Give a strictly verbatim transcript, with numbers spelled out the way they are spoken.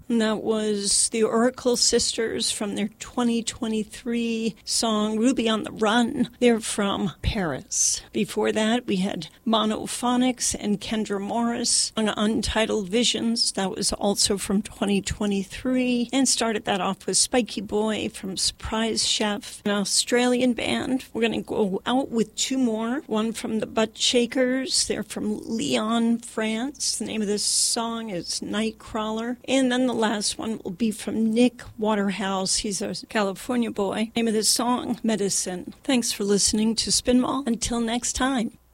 And that was the Oracle Sisters from their twenty twenty-three song Ruby on the Run. They're from Paris. Before that, we had Monophonics and Kendra Morris on Untitled Visions. That was also from twenty twenty-three. And started that off with Spiky Boy from Surprise Chef, an Australian band. We're going to go out with two more. One from the Butt Shakers. They're from Lyon, France. The name of this song is Nightcrawler. And then the last one will be from Nick Waterhouse. He's a California boy. The name of this song, Medicine. Thanks for listening to Spinball. Until next time.